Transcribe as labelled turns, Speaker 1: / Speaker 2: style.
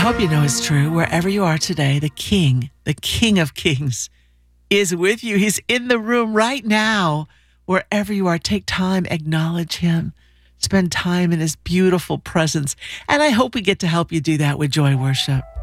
Speaker 1: hope you know it's true. Wherever you are today, the King of Kings, is with you. He's in the room right now. Wherever you are, take time, acknowledge him, spend time in his beautiful presence. And I hope we get to help you do that with Joy Worship.